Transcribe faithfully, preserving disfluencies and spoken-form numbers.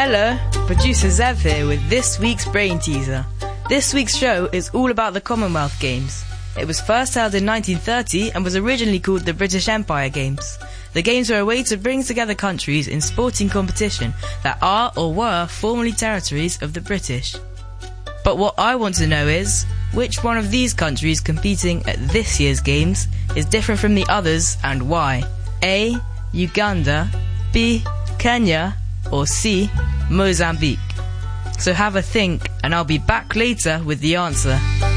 Hello, producer Zev here with this week's Brain Teaser. This week's show is all about the Commonwealth Games. It was first held in nineteen thirty and was originally called the British Empire Games. The Games were a way to bring together countries in sporting competition that are or were formerly territories of the British. But what I want to know is, which one of these countries competing at this year's Games is different from the others and why? A. Uganda, B. Kenya, or C. Mozambique? So have a think and I'll be back later with the answer.